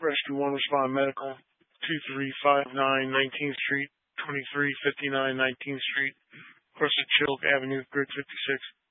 Rescue 1 Respond Medical, 2359 19th Street, 2359 19th Street, across the Chilk Avenue, Grid 56.